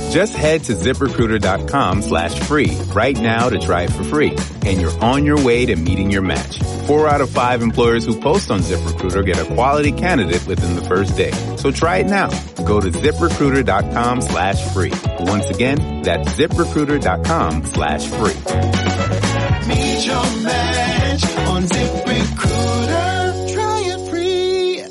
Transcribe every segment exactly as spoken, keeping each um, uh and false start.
Just head to ZipRecruiter.com slash free right now to try it for free. And you're on your way to meeting your match. Four out of five employers who post on ZipRecruiter get a quality candidate within the first day. So try it now. Go to ZipRecruiter.com slash free. Once again, that's ZipRecruiter.com slash free. Meet your match on ZipRecruiter. Try it free.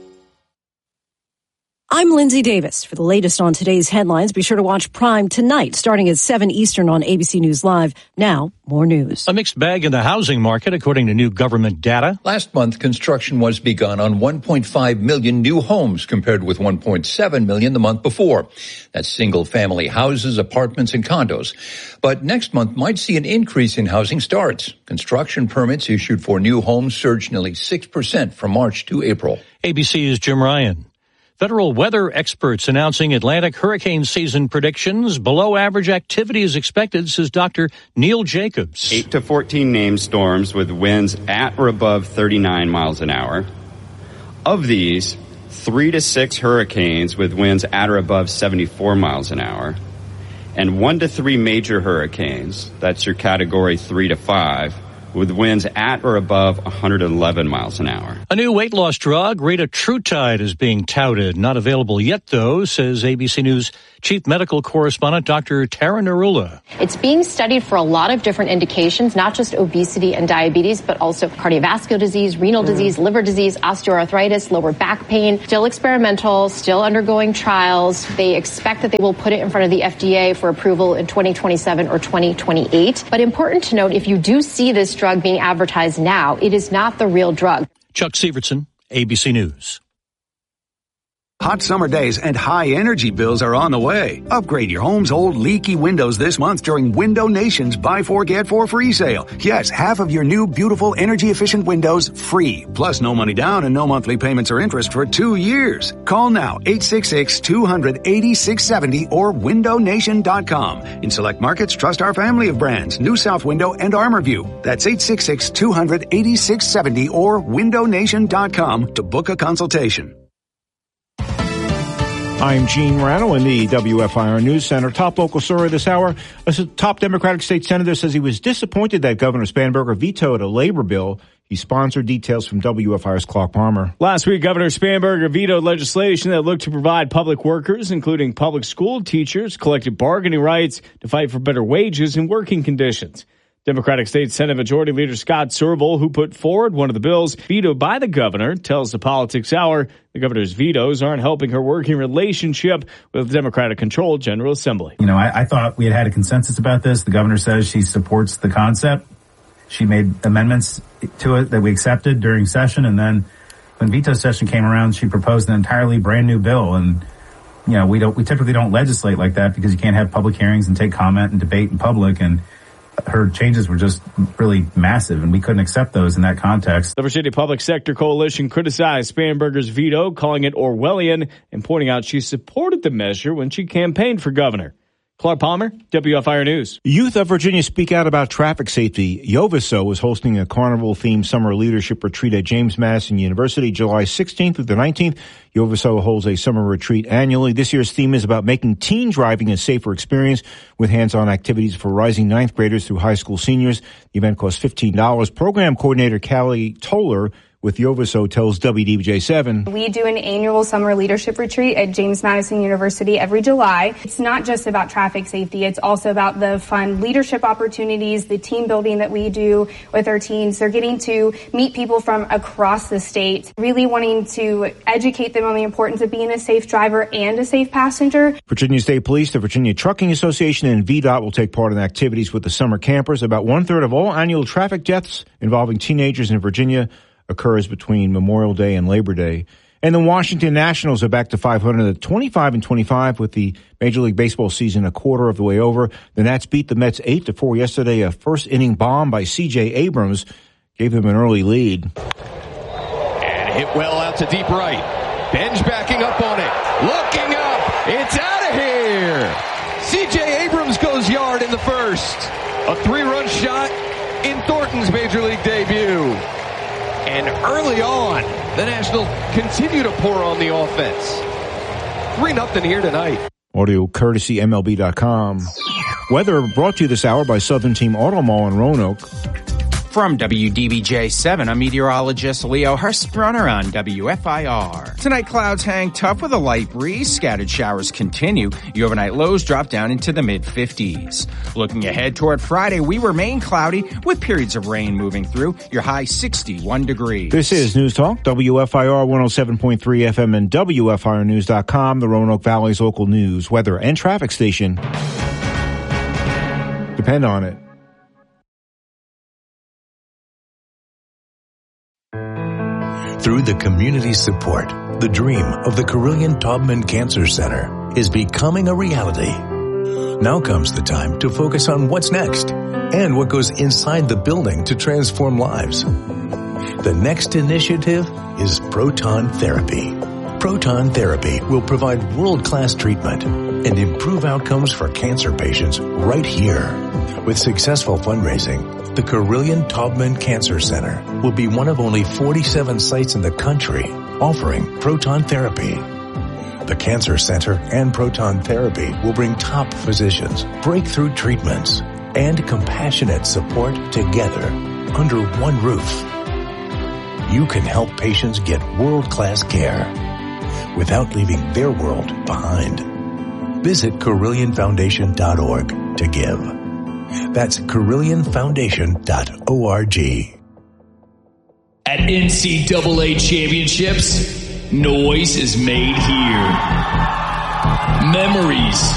I'm Lindsay Davis. For the latest on today's headlines, be sure to watch Prime tonight, starting at seven Eastern on A B C News Live. Now, more news. A mixed bag in the housing market, according to new government data. Last month, construction was begun on one point five million new homes compared with one point seven million the month before. That's single-family houses, apartments, and condos. But next month might see an increase in housing starts. Construction permits issued for new homes surged nearly six percent from March to April. A B C's Jim Ryan. Federal weather experts announcing Atlantic hurricane season predictions. Below average activity is expected, says Doctor Neil Jacobs. eight to fourteen named storms with winds at or above thirty-nine miles an hour. Of these, three to six hurricanes with winds at or above seventy-four miles an hour. And one to three major hurricanes, that's your category three to five, with winds at or above one hundred eleven miles an hour. A new weight loss drug, retatrutide, is being touted. Not available yet, though, says A B C News Chief Medical Correspondent Doctor Tara Narula. It's being studied for a lot of different indications, not just obesity and diabetes, but also cardiovascular disease, renal disease, liver disease, osteoarthritis, lower back pain. Still experimental, still undergoing trials. They expect that they will put it in front of the F D A for approval in twenty twenty-seven or twenty twenty-eight. But important to note, if you do see this drug being advertised now, it is not the real drug. Chuck Severson, A B C News. Hot summer days and high energy bills are on the way. Upgrade your home's old leaky windows this month during Window Nation's Buy Four Get Four free sale. Yes, half of your new beautiful energy efficient windows free. Plus no money down and no monthly payments or interest for two years. Call now eight six six, two hundred, eighty-six seventy or window nation dot com. In select markets, trust our family of brands, New South Window and ArmorView. That's eight six six, two hundred, eighty-six seventy or window nation dot com to book a consultation. I'm Gene Morano in the W F I R News Center. Top local story this hour. A top Democratic state senator says he was disappointed that Governor Spanberger vetoed a labor bill. He sponsored. Details from W F I R's Clark Palmer. Last week, Governor Spanberger vetoed legislation that looked to provide public workers, including public school teachers, collective bargaining rights to fight for better wages and working conditions. Democratic State Senate Majority Leader Scott Serval, who put forward one of the bills vetoed by the governor, tells the Politics Hour the governor's vetoes aren't helping her working relationship with the Democratic-controlled General Assembly. You know, I, I thought we had had a consensus about this. The governor says she supports the concept. She made amendments to it that we accepted during session, and then when veto session came around, she proposed an entirely brand new bill. And you know, we don't we typically don't legislate like that because you can't have public hearings and take comment and debate in public. And her changes were just really massive, and we couldn't accept those in that context. The Virginia Public Sector Coalition criticized Spanberger's veto, calling it Orwellian, and pointing out she supported the measure when she campaigned for governor. Clark Palmer, W F I R News. Youth of Virginia speak out about traffic safety. Yoviso is hosting a carnival-themed summer leadership retreat at James Madison University July sixteenth through the nineteenth. Yoviso holds a summer retreat annually. This year's theme is about making teen driving a safer experience with hands-on activities for rising ninth graders through high school seniors. The event costs fifteen dollars. Program coordinator Callie Toller with Yoviso tells W D B J seven. We do an annual summer leadership retreat at James Madison University every July. It's not just about traffic safety. It's also about the fun leadership opportunities, the team building that we do with our teens. They're getting to meet people from across the state, really wanting to educate them on the importance of being a safe driver and a safe passenger. Virginia State Police, the Virginia Trucking Association, and V DOT will take part in activities with the summer campers. About one-third of all annual traffic deaths involving teenagers in Virginia occurs between Memorial Day and Labor Day. And the Washington Nationals are back to five hundred at twenty-five and twenty-five with the Major League Baseball season a quarter of the way over. The Nats beat the Mets eight to four yesterday. A first inning bomb by C J Abrams gave them an early lead. And hit well out to deep right. Benj backing up on it. Looking up. It's out of here. C J Abrams goes yard in the first. A three-run shot in Thornton's Major League debut. And early on, the Nationals continue to pour on the offense. three nothing here tonight. Audio courtesy M L B dot com. Weather brought to you this hour by Southern Team Auto Mall in Roanoke. From W D B J seven, I'm meteorologist Leo Hurstrunner on W F I R. Tonight, clouds hang tough with a light breeze. Scattered showers continue. Your overnight lows drop down into the mid-fifties. Looking ahead toward Friday, we remain cloudy with periods of rain moving through. Your high sixty-one degrees. This is News Talk, W F I R one oh seven point three F M and W F I R news dot com, the Roanoke Valley's local news, weather, and traffic station. Depend on it. Through the community support, the dream of the Carillion Taubman Cancer Center is becoming a reality. Now comes the time to focus on what's next and what goes inside the building to transform lives. The next initiative is proton therapy. Proton therapy will provide world-class treatment and improve outcomes for cancer patients right here. With successful fundraising, the Carillion Taubman Cancer Center will be one of only forty-seven sites in the country offering proton therapy. The Cancer Center and proton therapy will bring top physicians, breakthrough treatments, and compassionate support together under one roof. You can help patients get world-class care without leaving their world behind. Visit Carillion Foundation dot org to give. That's Carillion Foundation dot org. At N C double A Championships, noise is made here. Memories